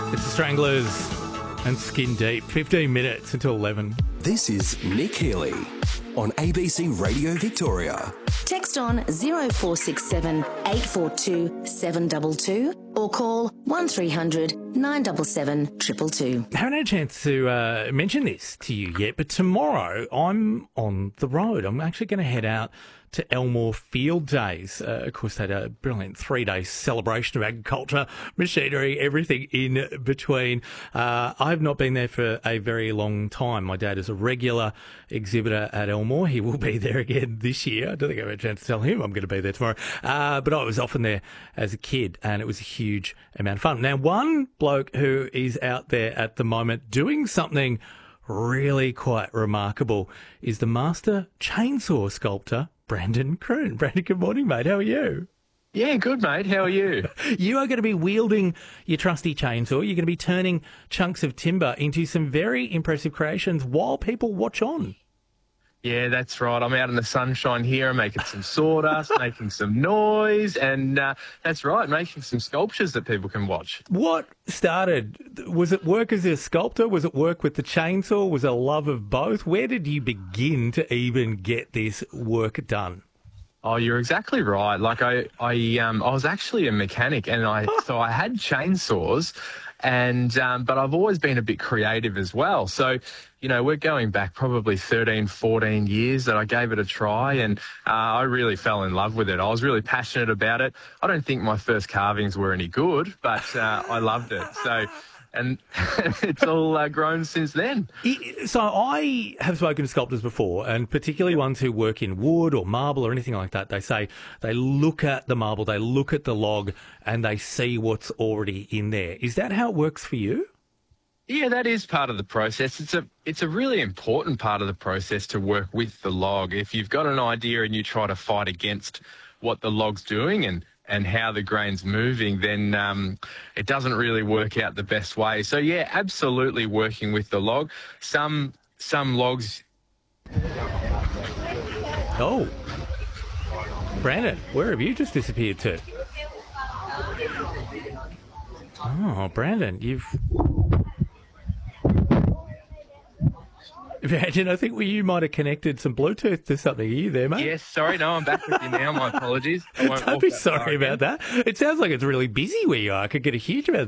It's the Stranglers and Skin Deep. 15 minutes until 11. This is Nick Healy on ABC Radio Victoria. Text on 0467 842 722 or call 1300 977 222. I haven't had a chance to mention this to you yet, but tomorrow I'm on the road. I'm actually going to head out to Elmore Field Days. Of course, they had a brilliant 3-day celebration of agriculture, machinery, everything in between. I've not been there for a very long time. My dad is a regular exhibitor at Elmore. He will be there again this year. I don't think I've had a chance to tell him I'm going to be there tomorrow. But I was often there as a kid, and it was a huge amount of fun. Now, one bloke who is out there at the moment doing something really quite remarkable is the master chainsaw sculptor, Brandon Croon. Brandon, good morning, mate. How are you? Yeah, good, mate. How are you? You are going to be wielding your trusty chainsaw. You're going to be turning chunks of timber into some very impressive creations while people watch on. Yeah, that's right. I'm out in the sunshine here. I'm making some sawdust, making some noise, and that's right, making some sculptures that people can watch. What started? Was it work as a sculptor? Was it work with the chainsaw? Was it a love of both? Where did you begin to even get this work done? Oh, you're exactly right. Like I was actually a mechanic, and so I had chainsaws, and but I've always been a bit creative as well. So, you know, we're going back probably 13, 14 years that I gave it a try, and I really fell in love with it. I was really passionate about it. I don't think my first carvings were any good, but I loved it. So, and it's all grown since then. So I have spoken to sculptors before, and particularly ones who work in wood or marble or anything like that. They say they look at the marble, they look at the log, and they see what's already in there. Is that how it works for you? Yeah, that is part of the process. It's a really important part of the process to work with the log. If you've got an idea and you try to fight against what the log's doing and how the grain's moving, then it doesn't really work out the best way. So yeah, absolutely working with the log. Some logs. Oh, Brandon, where have you just disappeared to? Oh, Brandon, you've. Brandon, I think you might have connected some Bluetooth to something. Are you there, mate? Yes, sorry, no, I'm back with you now. My apologies. Don't be sorry about that. It sounds like it's really busy where you are. I could get a huge amount of